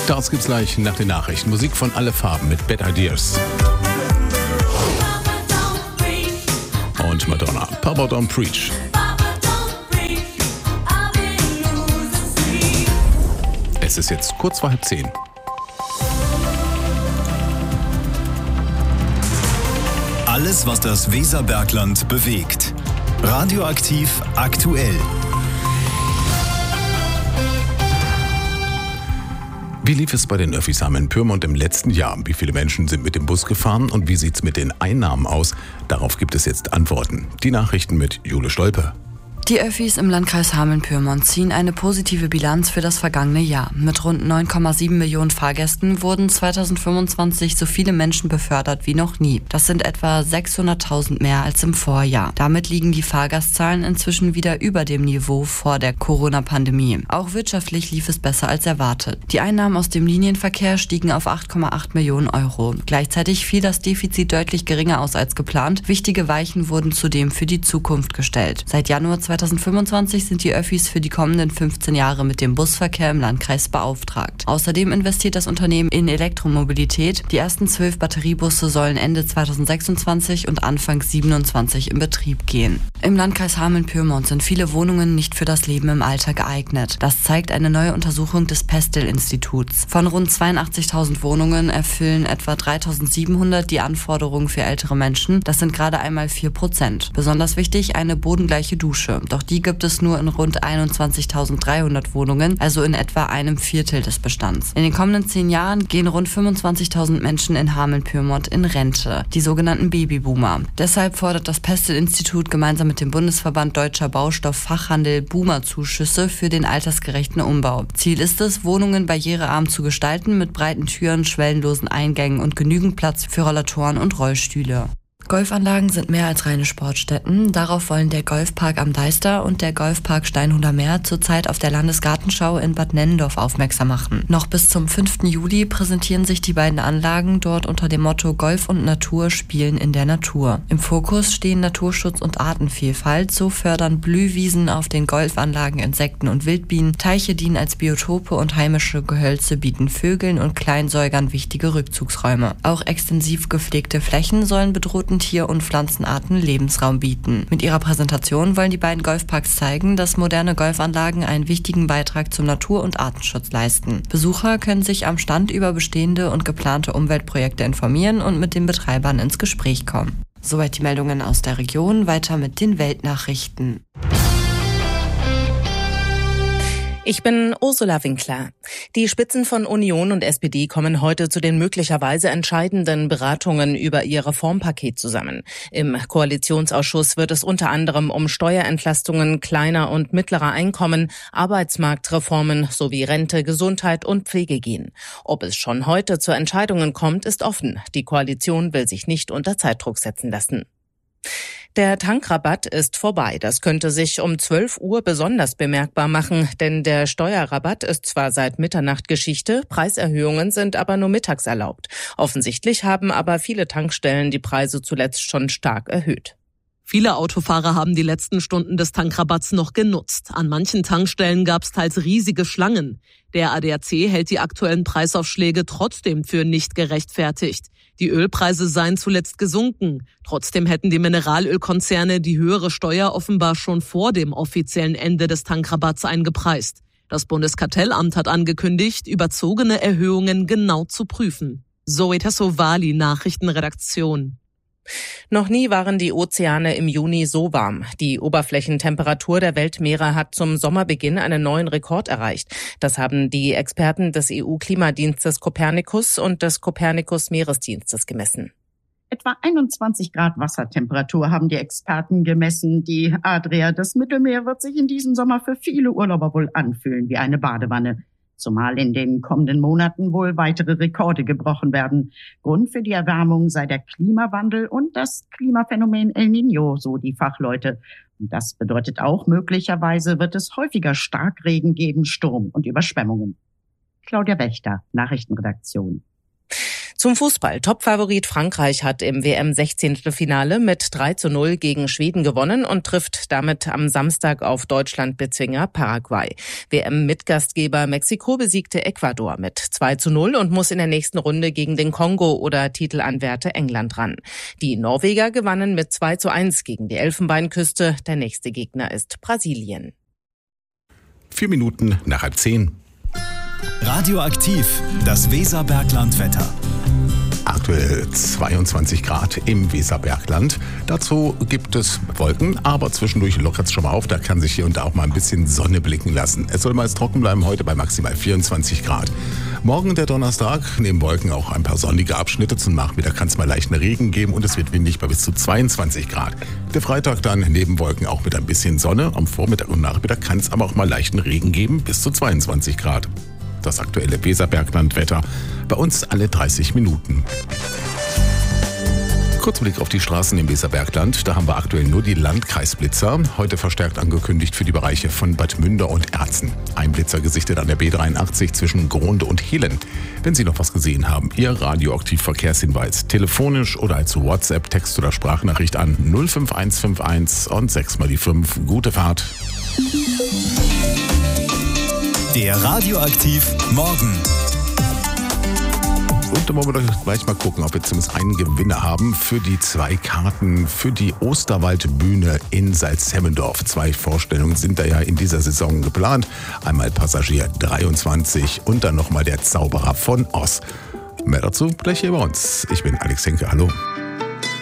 Das gibt's gleich nach den Nachrichten. Musik von Alle Farben mit Bad Ideas. Und Madonna, Papa Don't Preach. Es ist jetzt kurz vor 9:30. Alles, was das Weserbergland bewegt. Radioaktiv aktuell. Wie lief es bei den Öffis Hameln-Pyrmont im letzten Jahr? Wie viele Menschen sind mit dem Bus gefahren und wie sieht's mit den Einnahmen aus? Darauf gibt es jetzt Antworten. Die Nachrichten mit Jule Stolpe. Die Öffis im Landkreis Hameln-Pyrmont ziehen eine positive Bilanz für das vergangene Jahr. Mit rund 9,7 Millionen Fahrgästen wurden 2025 so viele Menschen befördert wie noch nie. Das sind etwa 600.000 mehr als im Vorjahr. Damit liegen die Fahrgastzahlen inzwischen wieder über dem Niveau vor der Corona-Pandemie. Auch wirtschaftlich lief es besser als erwartet. Die Einnahmen aus dem Linienverkehr stiegen auf 8,8 Millionen Euro. Gleichzeitig fiel das Defizit deutlich geringer aus als geplant. Wichtige Weichen wurden zudem für die Zukunft gestellt. Seit Januar 2025 sind die Öffis für die kommenden 15 Jahre mit dem Busverkehr im Landkreis beauftragt. Außerdem investiert das Unternehmen in Elektromobilität. Die ersten 12 Batteriebusse sollen Ende 2026 und Anfang 2027 in Betrieb gehen. Im Landkreis Hameln-Pyrmont sind viele Wohnungen nicht für das Leben im Alter geeignet. Das zeigt eine neue Untersuchung des Pestel-Instituts. Von rund 82.000 Wohnungen erfüllen etwa 3.700 die Anforderungen für ältere Menschen. Das sind gerade einmal 4%. Besonders wichtig, eine bodengleiche Dusche. Doch die gibt es nur in rund 21.300 Wohnungen, also in etwa einem Viertel des Bestands. In den kommenden 10 Jahren gehen rund 25.000 Menschen in Hameln-Pyrmont in Rente, die sogenannten Babyboomer. Deshalb fordert das Pestel-Institut gemeinsam mit dem Bundesverband Deutscher Baustofffachhandel Boomer-Zuschüsse für den altersgerechten Umbau. Ziel ist es, Wohnungen barrierearm zu gestalten mit breiten Türen, schwellenlosen Eingängen und genügend Platz für Rollatoren und Rollstühle. Golfanlagen sind mehr als reine Sportstätten. Darauf wollen der Golfpark am Deister und der Golfpark Steinhuder Meer zurzeit auf der Landesgartenschau in Bad Nennendorf aufmerksam machen. Noch bis zum 5. Juli präsentieren sich die beiden Anlagen dort unter dem Motto Golf und Natur spielen in der Natur. Im Fokus stehen Naturschutz und Artenvielfalt. So fördern Blühwiesen auf den Golfanlagen Insekten und Wildbienen. Teiche dienen als Biotope und heimische Gehölze bieten Vögeln und Kleinsäugern wichtige Rückzugsräume. Auch extensiv gepflegte Flächen sollen bedrohten Tier- und Pflanzenarten Lebensraum bieten. Mit ihrer Präsentation wollen die beiden Golfparks zeigen, dass moderne Golfanlagen einen wichtigen Beitrag zum Natur- und Artenschutz leisten. Besucher können sich am Stand über bestehende und geplante Umweltprojekte informieren und mit den Betreibern ins Gespräch kommen. Soweit die Meldungen aus der Region. Weiter mit den Weltnachrichten. Ich bin Ursula Winkler. Die Spitzen von Union und SPD kommen heute zu den möglicherweise entscheidenden Beratungen über ihr Reformpaket zusammen. Im Koalitionsausschuss wird es unter anderem um Steuerentlastungen kleiner und mittlerer Einkommen, Arbeitsmarktreformen sowie Rente, Gesundheit und Pflege gehen. Ob es schon heute zu Entscheidungen kommt, ist offen. Die Koalition will sich nicht unter Zeitdruck setzen lassen. Der Tankrabatt ist vorbei. Das könnte sich um 12 Uhr besonders bemerkbar machen, denn der Steuerrabatt ist zwar seit Mitternacht Geschichte, Preiserhöhungen sind aber nur mittags erlaubt. Offensichtlich haben aber viele Tankstellen die Preise zuletzt schon stark erhöht. Viele Autofahrer haben die letzten Stunden des Tankrabatts noch genutzt. An manchen Tankstellen gab es teils riesige Schlangen. Der ADAC hält die aktuellen Preisaufschläge trotzdem für nicht gerechtfertigt. Die Ölpreise seien zuletzt gesunken. Trotzdem hätten die Mineralölkonzerne die höhere Steuer offenbar schon vor dem offiziellen Ende des Tankrabatts eingepreist. Das Bundeskartellamt hat angekündigt, überzogene Erhöhungen genau zu prüfen. Zoe Tassovali, Nachrichtenredaktion. Noch nie waren die Ozeane im Juni so warm. Die Oberflächentemperatur der Weltmeere hat zum Sommerbeginn einen neuen Rekord erreicht. Das haben die Experten des EU-Klimadienstes Copernicus und des Copernicus-Meeresdienstes gemessen. Etwa 21 Grad Wassertemperatur haben die Experten gemessen. Die Adria, das Mittelmeer, wird sich in diesem Sommer für viele Urlauber wohl anfühlen wie eine Badewanne. Zumal in den kommenden Monaten wohl weitere Rekorde gebrochen werden. Grund für die Erwärmung sei der Klimawandel und das Klimaphänomen El Niño, so die Fachleute. Und das bedeutet auch, möglicherweise wird es häufiger Starkregen geben, Sturm und Überschwemmungen. Claudia Wächter, Nachrichtenredaktion. Zum Fußball. Topfavorit Frankreich hat im WM-16. mit 3:0 gegen Schweden gewonnen und trifft damit am Samstag auf Deutschland-Bezwinger Paraguay. WM-Mitgastgeber Mexiko besiegte Ecuador mit 2:0 und muss in der nächsten Runde gegen den Kongo oder Titelanwärter England ran. Die Norweger gewannen mit 2:1 gegen die Elfenbeinküste. Der nächste Gegner ist Brasilien. 4 Minuten nach 9:30. Radioaktiv, das Weserbergland-Wetter. Aktuell 22 Grad im Weserbergland. Dazu gibt es Wolken, aber zwischendurch lockert es schon mal auf. Da kann sich hier und da auch mal ein bisschen Sonne blicken lassen. Es soll meist trocken bleiben, heute bei maximal 24 Grad. Morgen der Donnerstag, neben Wolken auch ein paar sonnige Abschnitte. Zum Nachmittag kann es mal leichten Regen geben und es wird windig bei bis zu 22 Grad. Der Freitag dann neben Wolken auch mit ein bisschen Sonne. Am Vormittag und Nachmittag kann es aber auch mal leichten Regen geben, bis zu 22 Grad. Das aktuelle Weserbergland-Wetter bei uns alle 30 Minuten. Kurz Blick auf die Straßen im Weserbergland. Da haben wir aktuell nur die Landkreisblitzer. Heute verstärkt angekündigt für die Bereiche von Bad Münder und Erzen. Ein Blitzer gesichtet an der B83 zwischen Gronde und Hehlen. Wenn Sie noch was gesehen haben, Ihr Radioaktiv-Verkehrshinweis telefonisch oder als WhatsApp, Text- oder Sprachnachricht an 05151 und 6 mal die 5. Gute Fahrt. Der Radioaktiv Morgen. Und da wollen wir doch gleich mal gucken, ob wir zumindest einen Gewinner haben für die 2 Karten für die Osterwaldbühne in Salzhemmendorf. 2 Vorstellungen sind da ja in dieser Saison geplant. Einmal Passagier 23 und dann nochmal der Zauberer von Oz. Mehr dazu gleich hier bei uns. Ich bin Alex Henke, hallo.